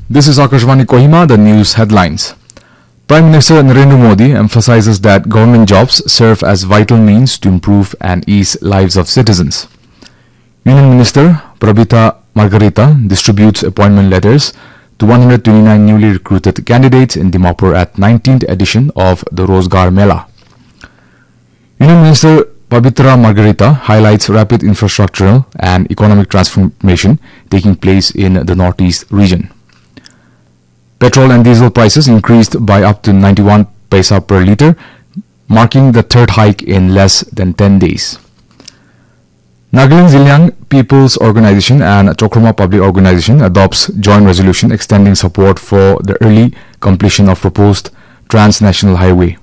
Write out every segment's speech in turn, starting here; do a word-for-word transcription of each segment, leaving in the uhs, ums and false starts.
This is Akashvani Kohima, the news headlines. Prime Minister Narendra Modi emphasizes that government jobs serve as vital means to improve and ease lives of citizens. Union Minister Prabita Margarita distributes appointment letters to one hundred twenty-nine newly recruited candidates in Dimapur at nineteenth edition of the Rozgar Mela. Union Minister Pabitra Margarita highlights rapid infrastructural and economic transformation taking place in the Northeast region. Petrol and diesel prices increased by up to ninety-one paisa per litre, marking the third hike in less than ten days. Nagaland Ziliang People's Organization and Chokrama Public Organization adopts joint resolution extending support for the early completion of proposed transnational highway.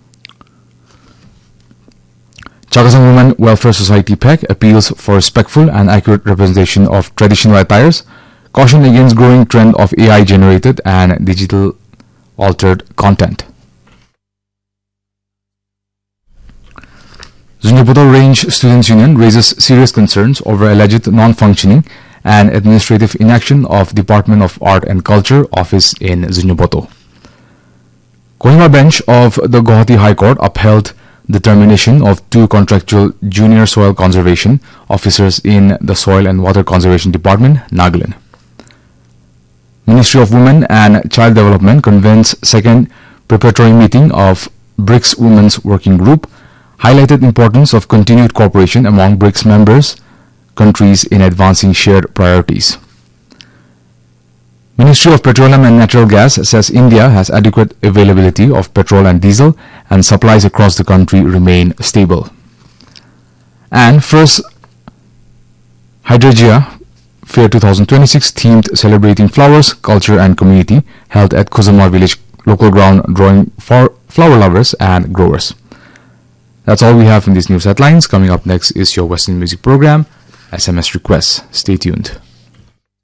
Chakasang Women Welfare Society P E C appeals for respectful and accurate representation of traditional attires, caution against growing trend of A I-generated and digital altered content. Zunjabutol Range Students Union raises serious concerns over alleged non-functioning and administrative inaction of Department of Art and Culture office in Zunjabutol. Kohima bench of the Guwahati High Court upheld the termination of two contractual junior soil conservation officers in the Soil and Water Conservation Department, Nagaland. Ministry of Women and Child Development convenes second preparatory meeting of BRICS Women's Working Group, highlighted importance of continued cooperation among BRICS members countries in advancing shared priorities. Ministry of Petroleum and Natural Gas says India has adequate availability of petrol and diesel and supplies across the country remain stable. And first Hydrangea Fair twenty twenty-six themed celebrating flowers, culture and community held at Kuzama Village local ground, drawing for flower lovers and growers. That's all we have in these news headlines. Coming up next is your Western music program, S M S requests. Stay tuned.